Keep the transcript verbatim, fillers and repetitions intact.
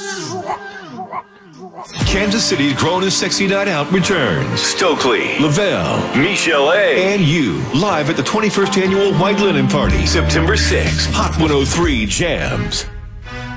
Kansas City's Grown and Sexy Night Out returns. Stokely, Lavelle, Michelle A., and you, live at the twenty-first Annual White Linen Party, September sixth. Hot one oh three Jams.